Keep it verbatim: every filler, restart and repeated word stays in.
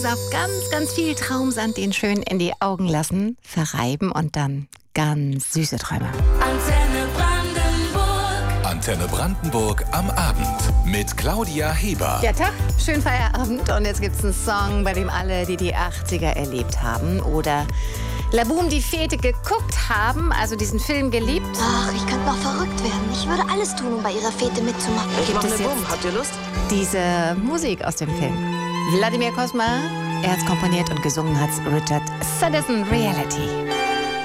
Auf ganz, ganz viel Traumsand den schön in die Augen lassen, verreiben und dann ganz süße Träume. Antenne Brandenburg. Antenne Brandenburg am Abend mit Claudia Heber. Der Tag, schön Feierabend und jetzt gibt's einen Song, bei dem alle, die die achtziger erlebt haben oder Laboom die Fete geguckt haben, also diesen Film geliebt. Ach, ich könnte noch verrückt werden. Ich würde alles tun, um bei ihrer Fete mitzumachen. Gibt es jetzt Habt ihr Lust? diese Musik aus dem Film? Wladimir Cosma, er hat's komponiert und gesungen hat's Richard Sadison, Reality.